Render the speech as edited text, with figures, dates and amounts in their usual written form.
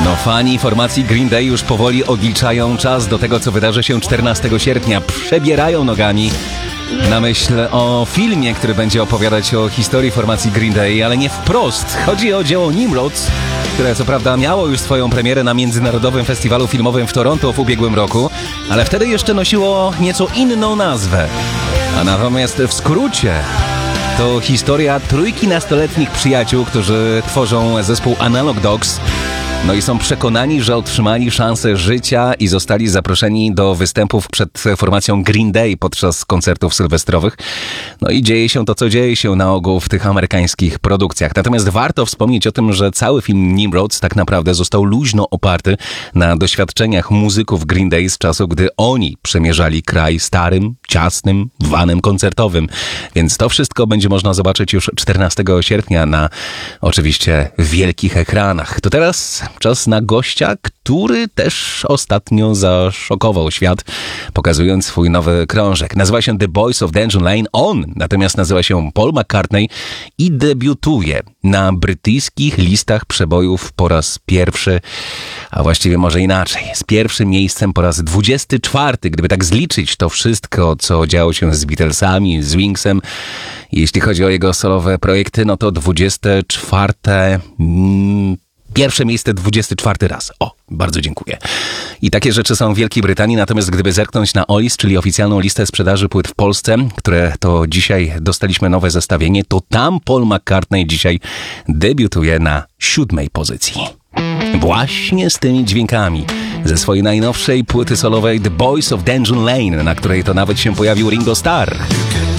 Fani formacji Green Day już powoli odliczają czas do tego, co wydarzy się 14 sierpnia. Przebierają nogami na myśl o filmie, który będzie opowiadać o historii formacji Green Day, ale nie wprost. Chodzi o dzieło Nimrod, które co prawda miało już swoją premierę na Międzynarodowym Festiwalu Filmowym w Toronto w ubiegłym roku, ale wtedy jeszcze nosiło nieco inną nazwę. A natomiast w skrócie to historia trójki nastoletnich przyjaciół, którzy tworzą zespół Analog Dogs. No i są przekonani, że otrzymali szansę życia i zostali zaproszeni do występów przed formacją Green Day podczas koncertów sylwestrowych. No i dzieje się to, co dzieje się na ogół w tych amerykańskich produkcjach. Natomiast warto wspomnieć o tym, że cały film Nimrod tak naprawdę został luźno oparty na doświadczeniach muzyków Green Day z czasu, gdy oni przemierzali kraj starym, ciasnym, vanem koncertowym. Więc to wszystko będzie można zobaczyć już 14 sierpnia na oczywiście wielkich ekranach. To teraz czas na gościa, który też ostatnio zaszokował świat, pokazując swój nowy krążek. Nazywa się The Boys of Dungeon Lane. On natomiast nazywa się Paul McCartney i debiutuje na brytyjskich listach przebojów po raz pierwszy, a właściwie może inaczej. Z pierwszym miejscem po raz 24. Gdyby tak zliczyć to wszystko, co działo się z Beatlesami, z Wingsem, jeśli chodzi o jego solowe projekty, no to 24. Pierwsze miejsce 24 raz. O, bardzo dziękuję. I takie rzeczy są w Wielkiej Brytanii, natomiast gdyby zerknąć na OLIS, czyli oficjalną listę sprzedaży płyt w Polsce, które to dzisiaj dostaliśmy nowe zestawienie, to tam Paul McCartney dzisiaj debiutuje na 7. pozycji. Właśnie z tymi dźwiękami ze swojej najnowszej płyty solowej The Boys of Dungeon Lane, na której to nawet się pojawił Ringo Starr.